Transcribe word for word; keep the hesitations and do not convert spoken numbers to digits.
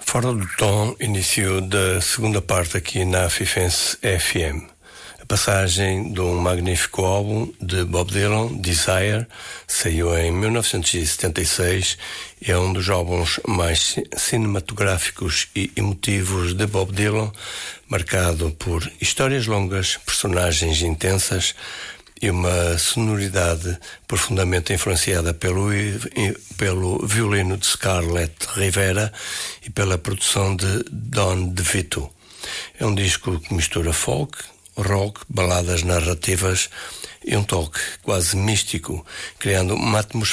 Fora do Tom iniciou da segunda parte aqui na Fifense F M. A passagem de um magnífico álbum de Bob Dylan, Desire, saiu em mil novecentos e setenta e seis e é um dos álbuns mais cinematográficos e emotivos de Bob Dylan, marcado por histórias longas, personagens intensas e uma sonoridade profundamente influenciada pelo, pelo violino de Scarlett Rivera e pela produção de Don DeVito. É um disco que mistura folk, rock, baladas narrativas e um toque quase místico, criando uma atmosfera